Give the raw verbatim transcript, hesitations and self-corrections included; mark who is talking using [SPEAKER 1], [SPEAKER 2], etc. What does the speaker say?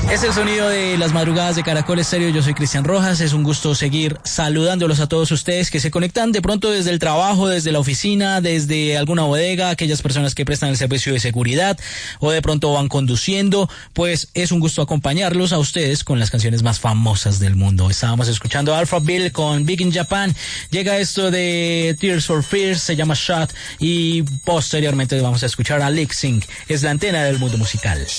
[SPEAKER 1] Es el sonido de las madrugadas de Caracol Estéreo. Yo soy Cristian Rojas. Es un gusto seguir saludándolos a todos ustedes que se conectan de pronto desde el trabajo, desde la oficina, desde alguna bodega, aquellas personas que prestan el servicio de seguridad o de pronto van conduciendo. Pues es un gusto acompañarlos a ustedes con las canciones más famosas del mundo. Estábamos escuchando Alphaville con Big in Japan. Llega esto de Tears for Fears, se llama Shot, y posteriormente vamos a escuchar a Lip Sync. Es la antena del mundo musical.